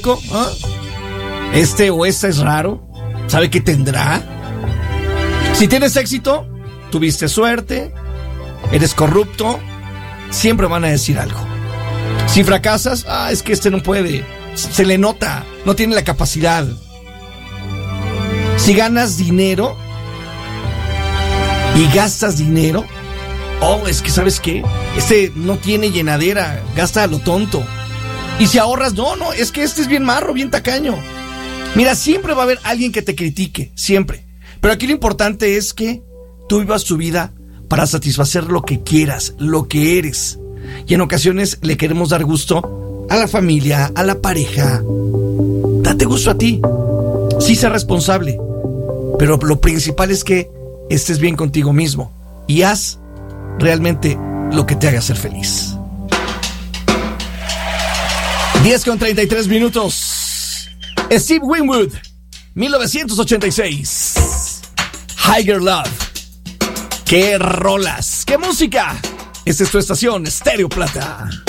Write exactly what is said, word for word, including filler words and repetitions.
loco? ¿Ah? ¿Este o esta es raro? ¿Sabe qué tendrá? Si tienes éxito, tuviste suerte, eres corrupto, siempre van a decir algo. Si fracasas, ah, es que este no puede, se le nota, no tiene la capacidad. Si ganas dinero y gastas dinero, oh, es que ¿sabes qué? Este no tiene llenadera, gasta a lo tonto. Y si ahorras, no, no, es que este es bien marro, bien tacaño. Mira, siempre va a haber alguien que te critique, siempre. Pero aquí lo importante es que tú vivas tu vida para satisfacer lo que quieras, lo que eres. Y en ocasiones le queremos dar gusto a la familia, a la pareja. Date gusto a ti. Sí, sé responsable. Pero lo principal es que estés bien contigo mismo y haz realmente lo que te haga ser feliz. diez con treinta y tres minutos. Steve Winwood, mil novecientos ochenta y seis. Higher Love. ¡Qué rolas! ¡Qué música! Esta es tu estación, Stereo Plata.